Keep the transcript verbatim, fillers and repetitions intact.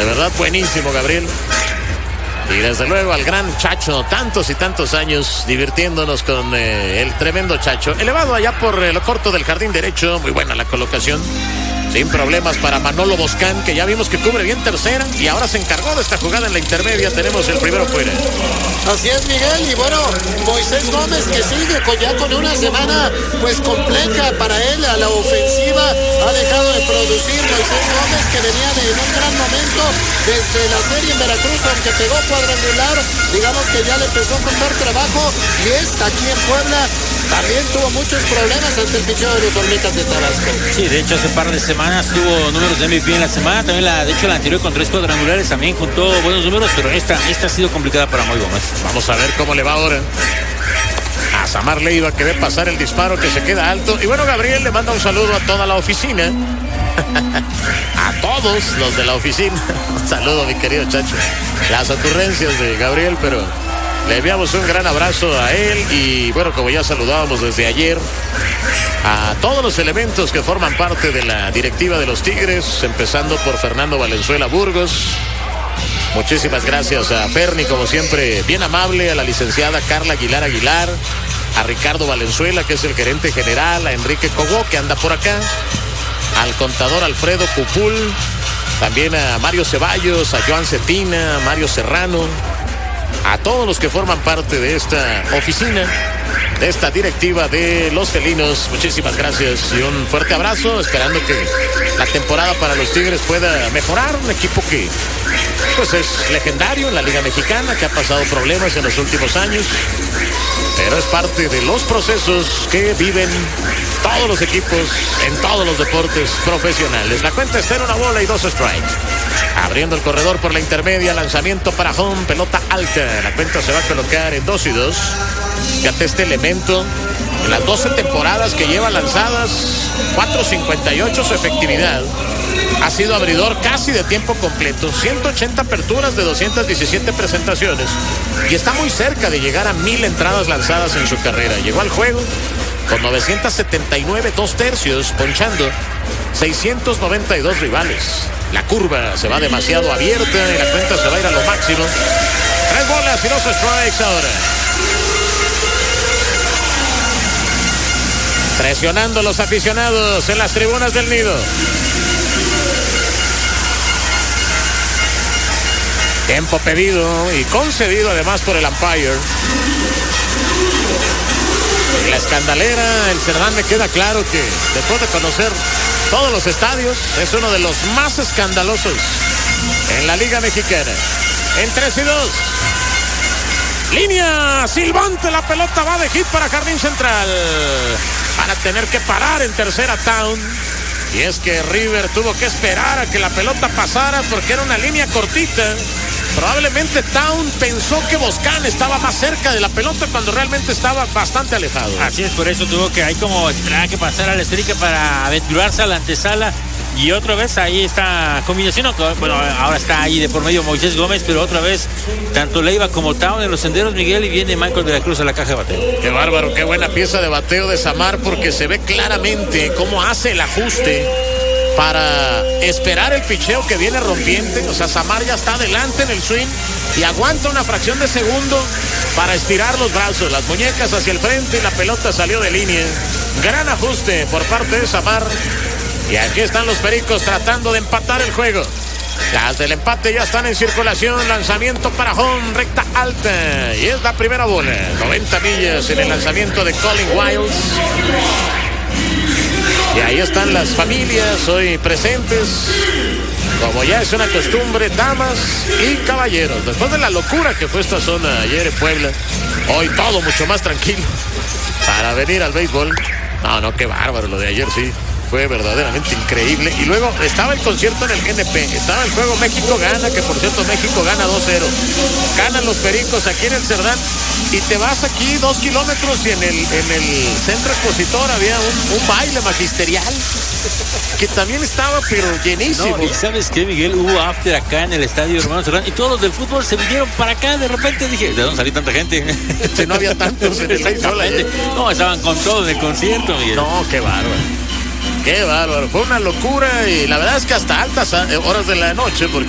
De verdad, buenísimo, Gabriel. Y desde luego al gran Chacho, tantos y tantos años divirtiéndonos con eh, el tremendo Chacho. Elevado allá por eh, lo corto del jardín derecho, muy buena la colocación. Sin problemas para Manolo Boscán, que ya vimos que cubre bien tercera y ahora se encargó de esta jugada en la intermedia. Tenemos el primero fuera. Así es, Miguel, y bueno, Moisés Gómez que sigue con, ya con una semana pues compleja para él a la ofensiva, ha dejado de producir Moisés Gómez, que venía de en un gran momento desde la serie en Veracruz, aunque pegó cuadrangular, digamos que ya le empezó a costar trabajo, y esta aquí en Puebla también tuvo muchos problemas ante el picheo de los Olmecas de Tabasco. Sí, de hecho hace un par de semanas tuvo números de M V P en la semana, también la, de hecho la anterior con tres cuadrangulares también juntó buenos números, pero esta, esta ha sido complicada para Moy Gómez. Vamos a ver cómo le va ahora a Samar Leiva, que ve pasar el disparo que se queda alto. Y bueno, Gabriel le manda un saludo a toda la oficina. A todos los de la oficina. Un saludo, mi querido Chacho. Las ocurrencias de Gabriel, pero le enviamos un gran abrazo a él. Y bueno, como ya saludábamos desde ayer, a todos los elementos que forman parte de la directiva de los Tigres, empezando por Fernando Valenzuela Burgos. Muchísimas gracias a Ferni, como siempre, bien amable, a la licenciada Carla Aguilar Aguilar, a Ricardo Valenzuela, que es el gerente general, a Enrique Cogó, que anda por acá, al contador Alfredo Cupul, también a Mario Ceballos, a Joan Cetina, a Mario Serrano, a todos los que forman parte de esta oficina, de esta directiva de los felinos. Muchísimas gracias y un fuerte abrazo, esperando que la temporada para los Tigres pueda mejorar. Un equipo que pues es legendario en la Liga Mexicana, que ha pasado problemas en los últimos años, pero es parte de los procesos que viven todos los equipos en todos los deportes profesionales. La cuenta está en una bola y dos strikes. Abriendo el corredor por la intermedia, lanzamiento para home, pelota alta. La cuenta se va a colocar en dos y dos. Fíjate este elemento, en las doce temporadas que lleva lanzadas, cuatro cincuenta y ocho su efectividad. Ha sido abridor casi de tiempo completo, ciento ochenta aperturas de doscientas diecisiete presentaciones, y está muy cerca de llegar a mil entradas lanzadas en su carrera. Llegó al juego con novecientos setenta y nueve, dos tercios, ponchando seiscientos noventa y dos rivales. La curva se va demasiado abierta y la cuenta se va a ir a lo máximo. Tres bolas y dos strikes ahora. Presionando a los aficionados en las tribunas del Nido. Tiempo pedido y concedido además por el umpire. En la escandalera, el Cerdán, me queda claro que después de conocer todos los estadios, es uno de los más escandalosos en la Liga Mexicana. En tres y dos. Línea silbante, la pelota va de hit para Jardín Central. Van a tener que parar en tercera Town. Y es que River tuvo que esperar a que la pelota pasara porque era una línea cortita. Probablemente Town pensó que Boscán estaba más cerca de la pelota cuando realmente estaba bastante alejado. Así es, por eso tuvo que ahí como esperar a que pasara la estrica para aventurarse a la antesala. Y otra vez ahí está combinación, bueno, ahora está ahí de por medio Moisés Gómez, pero otra vez tanto Leiva como Town en los senderos, Miguel, y viene Michael de la Cruz a la caja de bateo. Qué bárbaro, qué buena pieza de bateo de Samar, porque se ve claramente cómo hace el ajuste para esperar el picheo que viene rompiente. O sea, Samar ya está adelante en el swing y aguanta una fracción de segundo para estirar los brazos, las muñecas hacia el frente, y la pelota salió de línea. Gran ajuste por parte de Samar. Y aquí están los Pericos tratando de empatar el juego. Las del empate ya están en circulación. Lanzamiento para home, recta alta. Y es la primera bola. noventa millas en el lanzamiento de Colin Wilds. Y ahí están las familias hoy presentes, como ya es una costumbre, damas y caballeros. Después de la locura que fue esta zona ayer en Puebla, hoy todo mucho más tranquilo para venir al béisbol. No, no, qué bárbaro lo de ayer, sí. Fue verdaderamente increíble. Y luego estaba el concierto en el G N P, estaba el juego México-Gana, que por cierto México gana dos cero. Ganan los Pericos aquí en el Cerdán. Y te vas aquí dos kilómetros y en el, en el centro expositor había un, un baile magisterial que también estaba pero llenísimo. No, y ¿sabes qué, Miguel? Hubo after acá en el estadio Hermano Cerdán y todos los del fútbol se vinieron para acá. De repente dije, ¿de dónde salió tanta gente? Si no había tantos en el béisbol. No, estaban con todo en el concierto, Miguel. No, qué bárbaro. Qué bárbaro. Fue una locura y la verdad es que hasta altas horas de la noche, porque